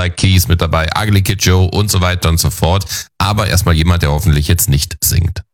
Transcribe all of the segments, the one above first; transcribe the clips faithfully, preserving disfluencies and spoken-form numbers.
Black Keys mit dabei, Ugly Kid Joe und so weiter und so fort. Aber erstmal jemand, der hoffentlich jetzt nicht singt.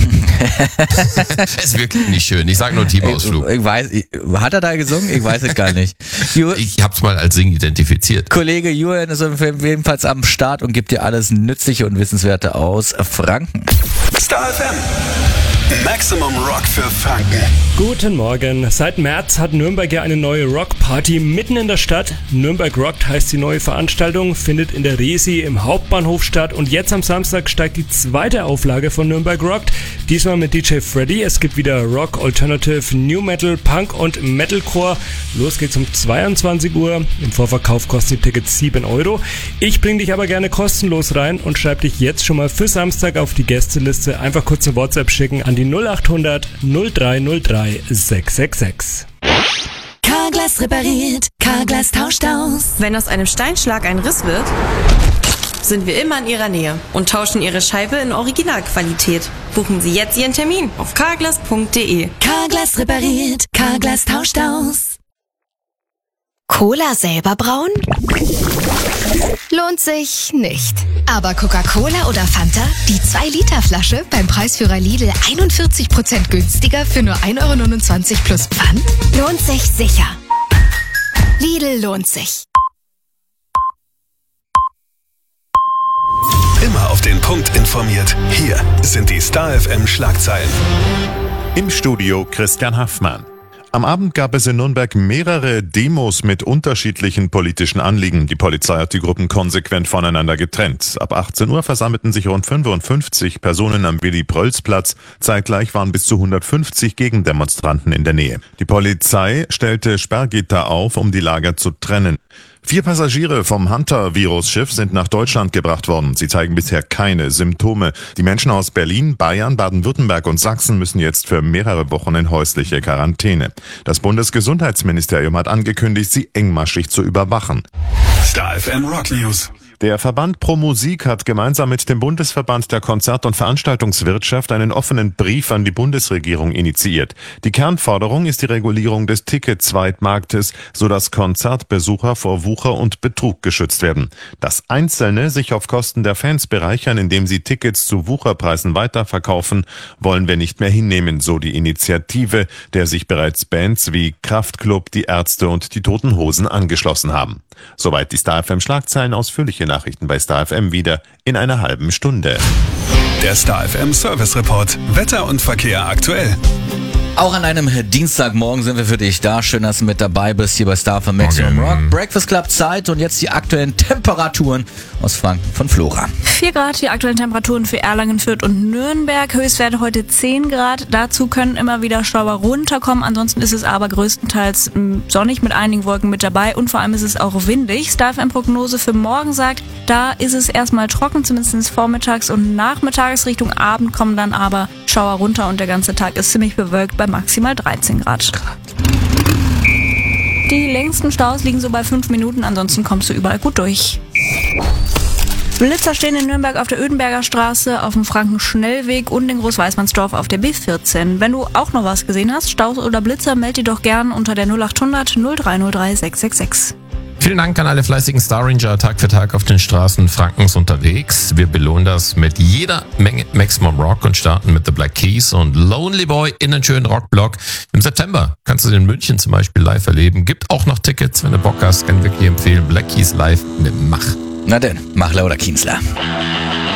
Ist wirklich nicht schön. Ich sag nur Teamausflug. Ich, ich weiß, ich, hat er da gesungen? Ich weiß es gar nicht. Ju- Ich hab's mal als Sing identifiziert. Kollege Julian ist jedenfalls am Start und gibt dir alles Nützliche und Wissenswerte aus Franken. Star F M. Maximum Rock für Franken. Guten Morgen. Seit März hat Nürnberg ja eine neue Rockparty mitten in der Stadt. Nürnberg Rockt heißt die neue Veranstaltung, findet in der Resi im Hauptbahnhof statt. Und jetzt am Samstag steigt die zweite Auflage von Nürnberg Rockt. Diesmal mit D J Freddy. Es gibt wieder Rock, Alternative, New Metal, Punk und Metalcore. Los geht's um zweiundzwanzig Uhr. Im Vorverkauf kostet die Tickets sieben Euro. Ich bring dich aber gerne kostenlos rein und schreib dich jetzt schon mal für Samstag auf die Gästeliste. Einfach kurz eine WhatsApp schicken an die null acht hundert null drei null drei sechs sechs sechs. Carglass repariert, Carglass tauscht aus. Wenn aus einem Steinschlag ein Riss wird, sind wir immer in Ihrer Nähe und tauschen Ihre Scheibe in Originalqualität. Buchen Sie jetzt Ihren Termin auf carglass punkt de. Carglass repariert, Carglass tauscht aus. Cola selber brauen? Lohnt sich nicht. Aber Coca-Cola oder Fanta? Die zwei Liter Flasche beim Preisführer Lidl einundvierzig Prozent günstiger für nur ein Euro neunundzwanzig plus Pfand? Lohnt sich sicher. Lidl lohnt sich. Immer auf den Punkt informiert. Hier sind die Star F M Schlagzeilen. Im Studio Christian Haffmann. Am Abend gab es in Nürnberg mehrere Demos mit unterschiedlichen politischen Anliegen. Die Polizei hat die Gruppen konsequent voneinander getrennt. Ab achtzehn Uhr versammelten sich rund fünfundfünfzig Personen am Willy-Prölz-Platz. Zeitgleich waren bis zu hundertfünfzig Gegendemonstranten in der Nähe. Die Polizei stellte Sperrgitter auf, um die Lager zu trennen. Vier Passagiere vom Hunter-Virus-Schiff sind nach Deutschland gebracht worden. Sie zeigen bisher keine Symptome. Die Menschen aus Berlin, Bayern, Baden-Württemberg und Sachsen müssen jetzt für mehrere Wochen in häusliche Quarantäne. Das Bundesgesundheitsministerium hat angekündigt, sie engmaschig zu überwachen. Star F M Rock News. Der Verband Pro Musik hat gemeinsam mit dem Bundesverband der Konzert- und Veranstaltungswirtschaft einen offenen Brief an die Bundesregierung initiiert. Die Kernforderung ist die Regulierung des Ticket-Zweitmarktes, sodass Konzertbesucher vor Wucher und Betrug geschützt werden. Dass Einzelne sich auf Kosten der Fans bereichern, indem sie Tickets zu Wucherpreisen weiterverkaufen, wollen wir nicht mehr hinnehmen, so die Initiative, der sich bereits Bands wie Kraftklub, die Ärzte und die Toten Hosen angeschlossen haben. Soweit die Star F M Schlagzeilen. Ausführliche Nachrichten bei Star F M wieder in einer halben Stunde. Der Star F M Service Report. Wetter und Verkehr aktuell. Auch an einem Dienstagmorgen sind wir für dich da. Schön, dass du mit dabei bist hier bei Star F M Maximum Rock. Breakfast Club Zeit und jetzt die aktuellen Temperaturen aus Franken von Flora. vier Grad, die aktuellen Temperaturen für Erlangen, Fürth und Nürnberg. Höchstwerte heute zehn Grad. Dazu können immer wieder Schauer runterkommen. Ansonsten ist es aber größtenteils sonnig mit einigen Wolken mit dabei und vor allem ist es auch windig. Star F M Prognose für morgen sagt, da ist es erstmal trocken, zumindest vormittags und nachmittags. Richtung Abend kommen dann aber Schauer runter und der ganze Tag ist ziemlich bewölkt bei maximal dreizehn Grad. Die längsten Staus liegen so bei fünf Minuten, ansonsten kommst du überall gut durch. Blitzer stehen in Nürnberg auf der Ödenberger Straße, auf dem Frankenschnellweg und in Großweißmannsdorf auf der B vierzehn. Wenn du auch noch was gesehen hast, Staus oder Blitzer, melde dich doch gern unter der null acht hundert null drei null drei sechs sechs sechs. Vielen Dank an alle fleißigen Star Ranger Tag für Tag auf den Straßen Frankens unterwegs. Wir belohnen das mit jeder Menge Maximum Rock und starten mit The Black Keys und Lonely Boy in einen schönen Rockblock. Im September kannst du den in München zum Beispiel live erleben. Gibt auch noch Tickets, wenn du Bock hast. Kann ich wirklich empfehlen. Black Keys live mit Mach. Na denn, Machler oder Kienzler.